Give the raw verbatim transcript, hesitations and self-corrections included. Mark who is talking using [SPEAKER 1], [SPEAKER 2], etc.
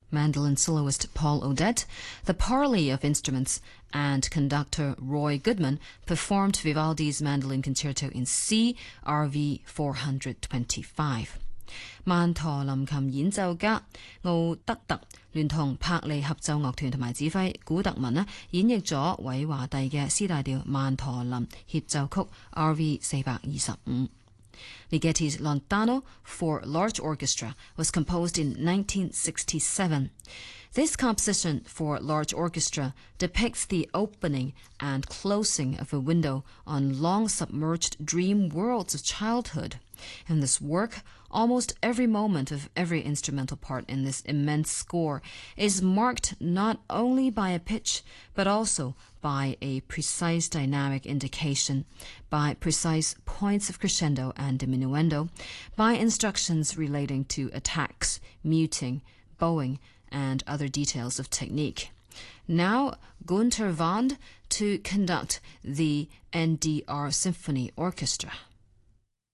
[SPEAKER 1] mandolin soloist Paul Odette, the parley of instruments, and conductor Roy Goodman performed Vivaldi's Mandolin Concerto in C, R V four twenty-five. 曼陀林琴演奏家奧德特聯同柏利合奏樂團同埋指揮古特文呢演繹咗韋華第嘅 C 大調曼陀林協奏曲 R V四二五。Ligeti's Lontano for large orchestra was composed in nineteen sixty-seven. This composition for large orchestra depicts the opening and closing of a window on long submerged dream worlds of childhood. In this work, almost every moment of every instrumental part in this immense score is marked not only by a pitch, but also by a precise dynamic indication, by precise points of crescendo and diminuendo, by instructions relating to attacks, muting, bowing, and other details of technique. Now, Gunter Wand to conduct the N D R Symphony Orchestra.